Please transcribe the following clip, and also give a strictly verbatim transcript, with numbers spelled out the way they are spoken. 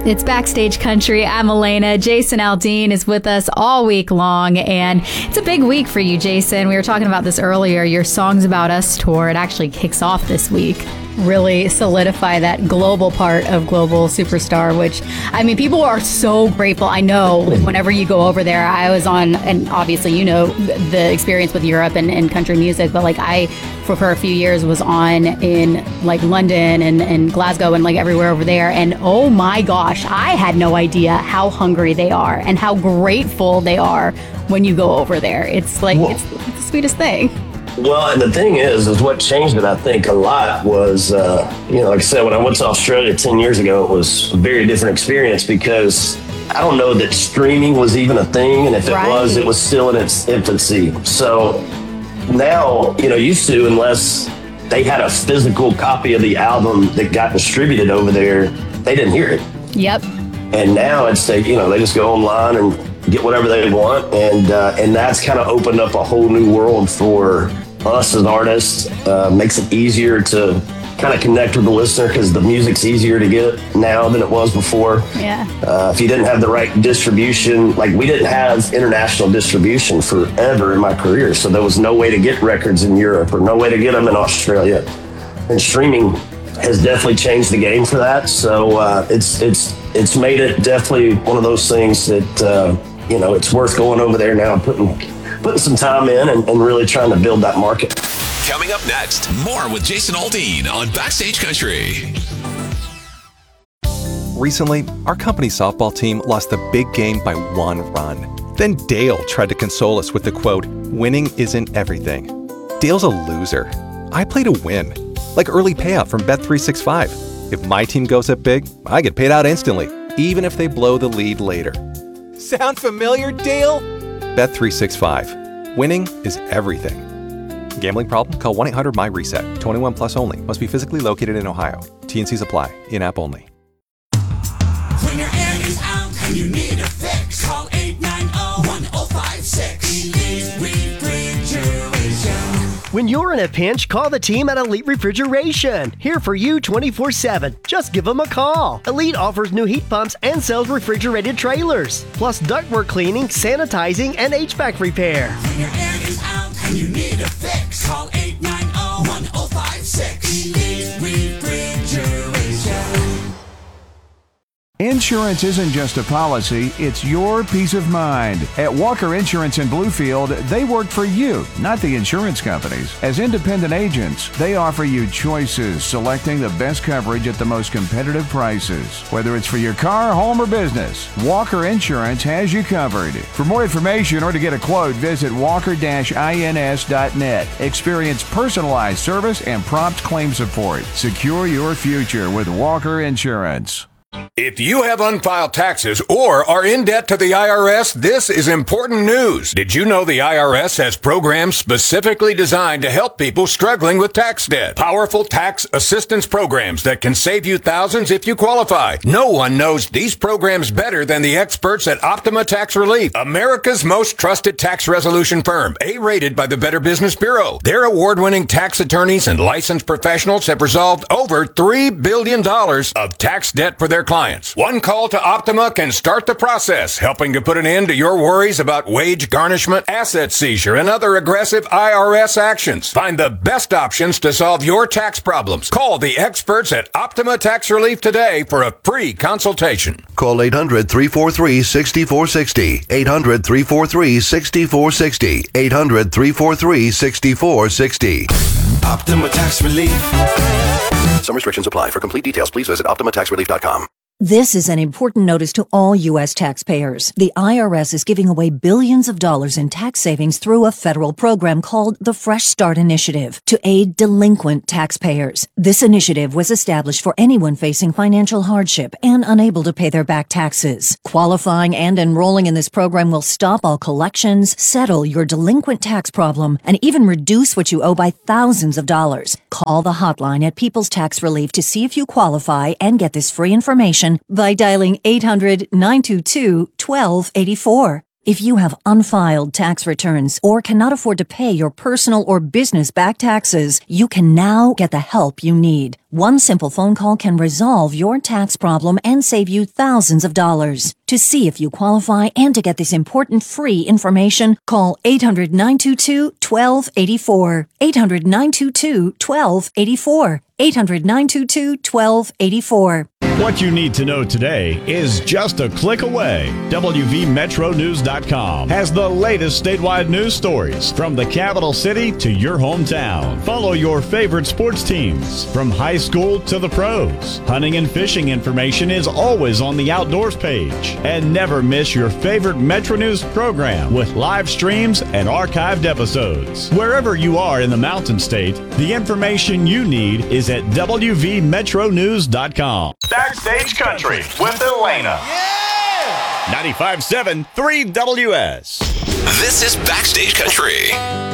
It's Backstage Country. I'm Elena. Jason Aldean is with us all week long, and it's a big week for you, Jason. We were talking about this earlier. Your Songs About Us tour, it actually kicks off this week. Really solidify that global part of Global Superstar, which, I mean, people are so grateful. I know whenever you go over there, I was on, and obviously you know the experience with Europe and, and country music, but like I, for, for a few years, was on in like London and, and Glasgow and like everywhere over there, and oh my gosh, I had no idea how hungry they are and how grateful they are when you go over there. It's like, well, it's, it's the sweetest thing. Well, and the thing is, is what changed it, I think, a lot was, uh, you know, like I said, when I went to Australia ten years ago, it was a very different experience because I don't know that streaming was even a thing. And if it right. was, it was still in its infancy. So now, you know, used to, unless they had a physical copy of the album that got distributed over there, they didn't hear it. Yep. And now it's, they, you know, they just go online and get whatever they want. And, uh, and that's kind of opened up a whole new world for us as artists. Uh, makes it easier to kind of connect with the listener because the music's easier to get now than it was before. Yeah. Uh, if you didn't have the right distribution, like we didn't have international distribution forever in my career, so there was no way to get records in Europe or no way to get them in Australia. And streaming has definitely changed the game for that. So uh, it's it's it's made it definitely one of those things that uh, you know, it's worth going over there now and putting putting some time in and, and really trying to build that market. Coming up next, more with Jason Aldean on Backstage Country. Recently, our company softball team lost the big game by one run. Then Dale tried to console us with the quote, "Winning isn't everything." Dale's a loser. I play to win, like early payout from Bet three sixty-five. If my team goes up big, I get paid out instantly, even if they blow the lead later. Sound familiar, Dale? Bet three sixty-five. Winning is everything. Gambling problem? Call one eight hundred my reset. twenty-one plus only. Must be physically located in Ohio. T N Cs apply. In-app only. When your air is out and you need a fix, call eight nine zero, one zero five six. Elite Refrigeration. When you're in a pinch, call the team at Elite Refrigeration. Here for you twenty-four seven. Just give them a call. Elite offers new heat pumps and sells refrigerated trailers, plus ductwork cleaning, sanitizing, and H V A C repair. When your air is out and you need a fix, call eight nine zero, one zero five six. Elite Refrigeration. Insurance isn't just a policy, it's your peace of mind. At Walker Insurance in Bluefield, they work for you, not the insurance companies. As independent agents, they offer you choices, selecting the best coverage at the most competitive prices. Whether it's for your car, home, or business, Walker Insurance has you covered. For more information or to get a quote, visit walker dash ins dot net. Experience personalized service and prompt claim support. Secure your future with Walker Insurance. If you have unfiled taxes or are in debt to the I R S, this is important news. Did you know the I R S has programs specifically designed to help people struggling with tax debt? Powerful tax assistance programs that can save you thousands if you qualify. No one knows these programs better than the experts at Optima Tax Relief, America's most trusted tax resolution firm, A-rated by the Better Business Bureau. Their award-winning tax attorneys and licensed professionals have resolved over three billion dollars of tax debt for their clients. One call to Optima can start the process, helping to put an end to your worries about wage garnishment, asset seizure, and other aggressive I R S actions. Find the best options to solve your tax problems. Call the experts at Optima Tax Relief today for a free consultation. Call eight hundred, three four three, six four six zero. eight hundred, three four three, six four six zero. eight hundred, three four three, six four six zero. Optima Tax Relief. Some restrictions apply. For complete details, please visit optima tax relief dot com. This is an important notice to all U S taxpayers. The I R S is giving away billions of dollars in tax savings through a federal program called the Fresh Start Initiative to aid delinquent taxpayers. This initiative was established for anyone facing financial hardship and unable to pay their back taxes. Qualifying and enrolling in this program will stop all collections, settle your delinquent tax problem, and even reduce what you owe by thousands of dollars. Call the hotline at People's Tax Relief to see if you qualify and get this free information by dialing eight hundred, nine two two, one two eight four. If you have unfiled tax returns or cannot afford to pay your personal or business back taxes, you can now get the help you need. One simple phone call can resolve your tax problem and save you thousands of dollars. To see if you qualify and to get this important free information, call eight hundred, nine two two, one two eight four. eight hundred, nine two two, one two eight four. eight hundred, nine two two, one two eight four. What you need to know today is just a click away. W V Metro News dot com has the latest statewide news stories from the capital city to your hometown. Follow your favorite sports teams from high school to the pros. Hunting and fishing information is always on the outdoors page. And never miss your favorite Metro News program with live streams and archived episodes. Wherever you are in the Mountain State, the information you need is at W V Metro News dot com. Backstage Country with Elena. Yeah! ninety-five point seven, three W S. This is Backstage Country.